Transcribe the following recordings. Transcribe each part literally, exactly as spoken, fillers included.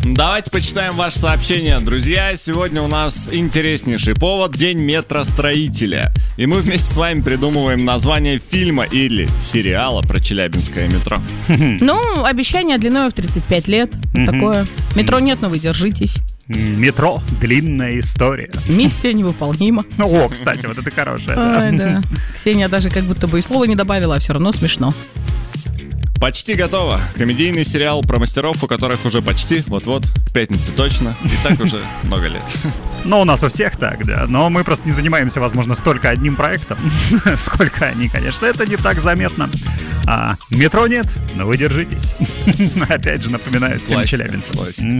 Давайте почитаем ваше сообщение, друзья. Сегодня у нас интереснейший повод — День метростроителя. И мы вместе с вами придумываем название фильма или сериала про Челябинское метро. Ну, обещание длиной в тридцать пять лет. Такое. Метро нет, но вы держитесь. Метро — длинная история. Миссия невыполнима. О, кстати, вот это хорошее. Ой, да. Ксения даже как будто бы и слова не добавила, а все равно смешно. Почти готово. Комедийный сериал про мастеров, у которых уже почти, вот-вот, к пятнице точно. И так уже много лет. Ну, у нас у всех так, да. Но мы просто не занимаемся, возможно, столько одним проектом, сколько они, конечно. Это не так заметно. А метро нет, но вы держитесь. Опять же, напоминают всем челябинцам.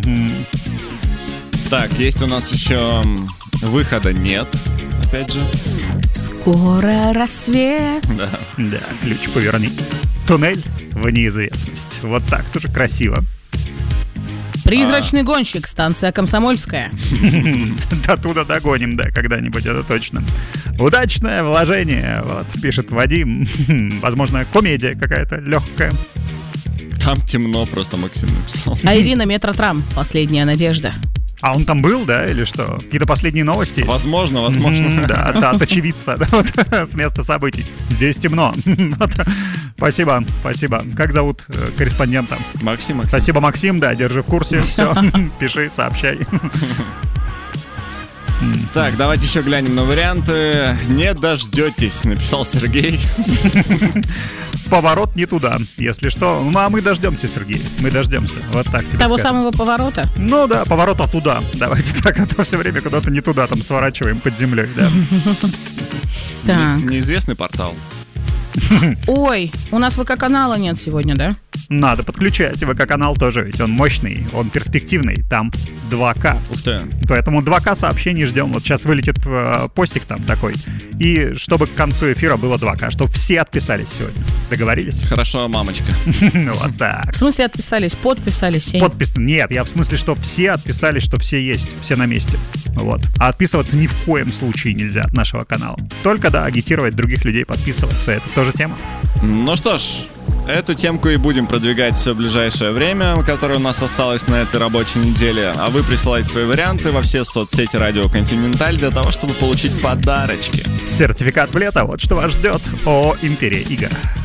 Так, есть у нас еще выхода нет, опять же. Скоро рассвет. Да, да, ключ поверни. Туннель в неизвестность. Вот так тоже красиво. Призрачный а. гонщик, станция Комсомольская. До туда догоним, да, когда-нибудь, это точно. Удачное вложение, вот, пишет Вадим. Возможно, комедия какая-то легкая. Там темно, просто Максим написал. А Ирина Метротрам, последняя надежда. А он там был, да, или что? Какие-то последние новости? Возможно, возможно. Mm, да, да, от очевидца, да, вот, с места событий. Здесь темно. Спасибо, спасибо. Как зовут э, корреспондента? Максим, Максим. Спасибо, Максим, да, держи в курсе. Все, пиши, сообщай. Так, давайте еще глянем на варианты. Не дождетесь, написал Сергей. Поворот не туда, если что. Ну, а мы дождемся, Сергей. Мы дождемся. Вот так тебе Того скажем. самого поворота? Ну да, поворота туда. Давайте так, а то все время куда-то не туда там сворачиваем под землей, да. Так. Неизвестный портал. Ой, у нас ВК-канала нет сегодня, да? Надо подключать. ВК-канал тоже, ведь он мощный, он перспективный. Там два ка. Ух ты. Поэтому два ка сообщений ждем. Вот сейчас вылетит э, постик там такой. И чтобы к концу эфира было два ка, чтобы все отписались сегодня. Договорились? Хорошо, мамочка. Вот так. В смысле отписались? Подписались? Подпис... Нет, я в смысле, что все отписались, что все есть, все на месте. Вот. А отписываться ни в коем случае нельзя от нашего канала. Только, да, агитировать других людей подписываться. Это тоже тема. Ну что ж, эту темку и будем продвигать все ближайшее время, которое у нас осталось на этой рабочей неделе. А вы присылайте свои варианты во все соцсети Радио Континенталь для того, чтобы получить подарочки. Сертификат в лето, вот что вас ждет. О, Империя игр.